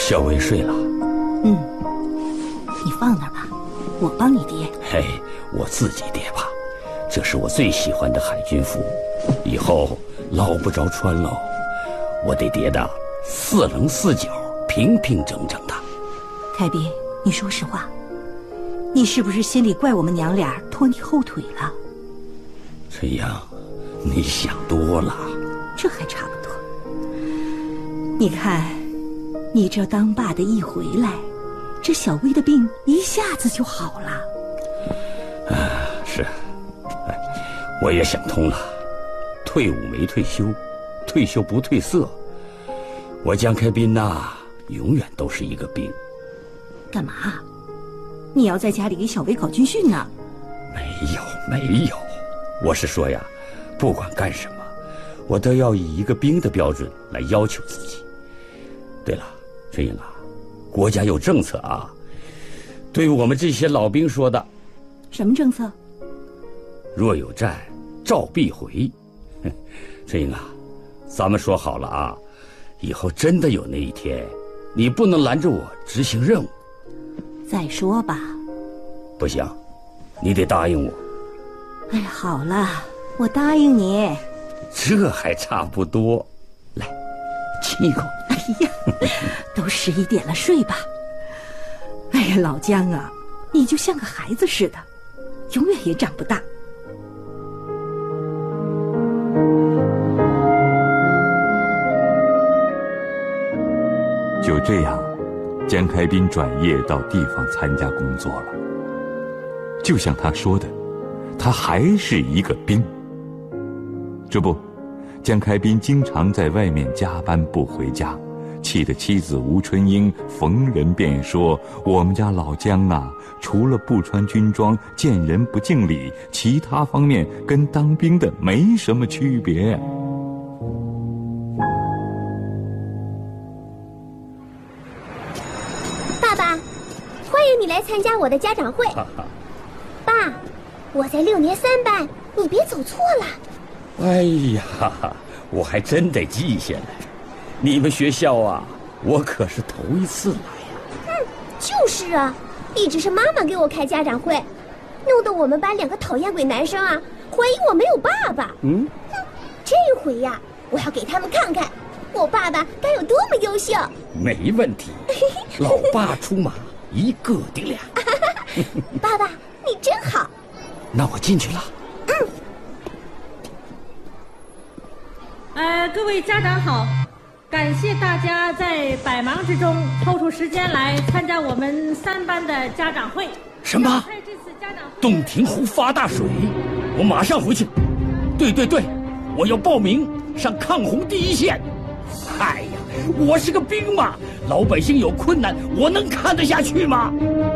小薇睡了。 你放那儿吧，我帮你叠。 嘿，我自己叠吧，这是我最喜欢的海军服，以后捞不着穿喽。我得叠的4棱4角，平平整整的。 凯宾，你说实话，你是不是心里怪我们娘俩拖你后腿了？ 春阳，你想多了。 这还差不多。你看，你这当爸的一回来，这小薇的病一下子就好了。 是，我也想通了，退伍没退休，退休不褪色。我江开斌呐，永远都是一个兵。 干嘛？你要在家里给小薇搞军训呢？ 没有，我是说呀，不管干什么，我都要以一个兵的标准来要求自己。对了，春英啊，国家有政策啊，对我们这些老兵说的。 什么政策？ 若有战，召必回。春英啊，咱们说好了啊，以后真的有那一天，你不能拦着我执行任务。 再说吧。 不行，你得答应我。 哎，好了，我答应你。 这还差不多。来，亲一口。 哎呀，都11点了，睡吧。哎呀，老姜啊，你就像个孩子似的，永远也长不大。 就这样，江开斌转业到地方参加工作了。就像他说的，他还是一个兵。这不，江开斌经常在外面加班不回家，气得妻子吴春英逢人便说：“我们家老姜啊，除了不穿军装、见人不敬礼，其他方面跟当兵的没什么区别。” 爸爸，欢迎你来参加我的家长会。爸，我在6年3班，你别走错了。 哎呀，我还真得记下来。你们学校啊，我可是头一次来呀。 就是啊，一直是妈妈给我开家长会，弄得我们班2个讨厌鬼男生啊，怀疑我没有爸爸。这回呀，我要给他们看看，我爸爸该有多么优秀。 没问题，老爸出马，一个顶俩。 爸爸，你真好。 那我进去了。 各位家长好，感谢大家在百忙之中抽出时间来参加我们3班的家长会。 什么？洞庭湖发大水，我马上回去。对，我要报名上抗洪第一线。哎呀，我是个兵嘛，老百姓有困难，我能看得下去吗？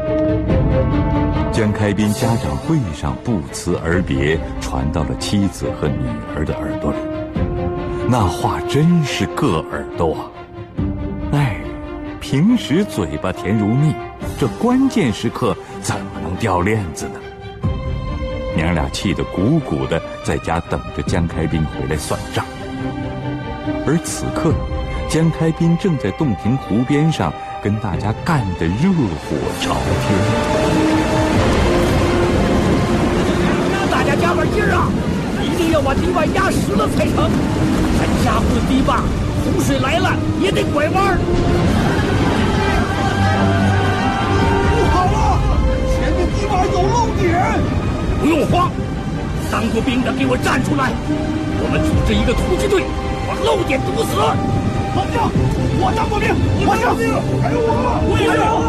江开斌家长会上不辞而别传到了妻子和女儿的耳朵里，那话真是硌耳朵啊！哎，平时嘴巴甜如蜜，这关键时刻怎么能掉链子呢？娘俩气得鼓鼓的，在家等着江开斌回来算账。而此刻，江开斌正在洞庭湖边上跟大家干得热火朝天。 大家加把劲儿啊！一定要把堤坝压实了才成。咱加固堤坝，洪水来了也得拐弯。 不好了，前面堤坝有漏点。 不用慌，当过兵的给我站出来！我们组织一个突击队，把漏点堵死。 老姜，我当过兵，我当兵，还有我也有。